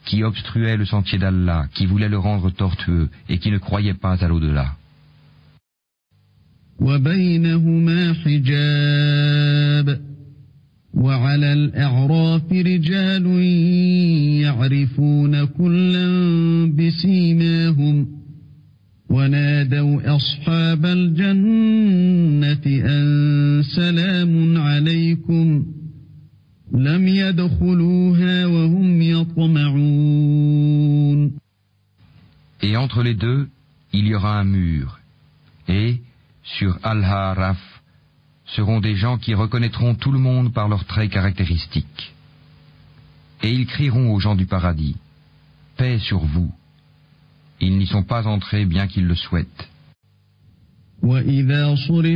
qui obstruaient le sentier d'Allah, qui voulaient le rendre tortueux et qui ne croyaient pas à l'au-delà. وبينهما حجاب وعلى الأعراف رجال يعرفون كلا بسيماهم ونادوا أصحاب الجنة أن سلام عليكم لم يدخلوها وهم يطمعون. Et entre les deux, il y aura un mur, et sur Al-Ha'raf seront des gens qui reconnaîtront tout le monde par leurs traits caractéristiques. Et ils crieront aux gens du paradis, « Paix sur vous !» Ils n'y sont pas entrés bien qu'ils le souhaitent.